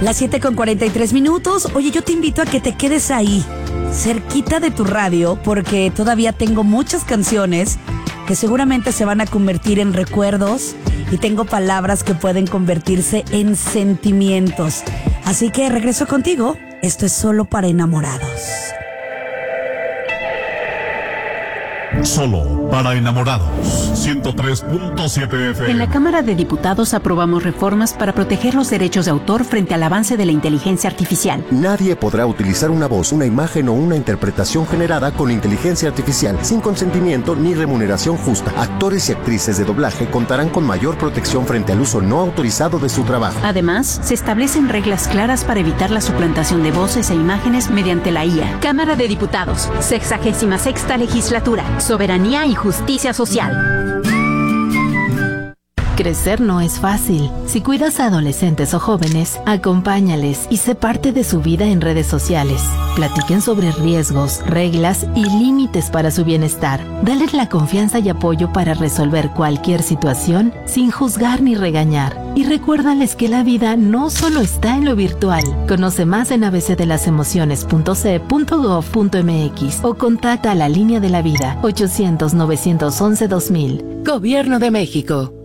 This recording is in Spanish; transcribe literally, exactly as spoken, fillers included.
Las siete con cuarenta y tres minutos. Oye, yo te invito a que te quedes ahí, cerquita de tu radio, porque todavía tengo muchas canciones que seguramente se van a convertir en recuerdos y tengo palabras que pueden convertirse en sentimientos. Así que regreso contigo. Esto es Solo para Enamorados. Solo para enamorados. ciento tres punto siete F M. En la Cámara de Diputados aprobamos reformas para proteger los derechos de autor frente al avance de la inteligencia artificial. Nadie podrá utilizar una voz, una imagen o una interpretación generada con inteligencia artificial sin consentimiento ni remuneración justa. Actores y actrices de doblaje contarán con mayor protección frente al uso no autorizado de su trabajo. Además, se establecen reglas claras para evitar la suplantación de voces e imágenes mediante la I A. Cámara de Diputados, sexagésima sexta legislatura. Soberanía y justicia social. Crecer no es fácil. Si cuidas a adolescentes o jóvenes, acompáñales y sé parte de su vida en redes sociales. Platiquen sobre riesgos, reglas y límites para su bienestar. Dales la confianza y apoyo para resolver cualquier situación sin juzgar ni regañar. Y recuérdales que la vida no solo está en lo virtual. Conoce más en a b c de las emociones punto c e punto gov punto m x o contacta a la Línea de la Vida ochocientos, novecientos once, dos mil. Gobierno de México.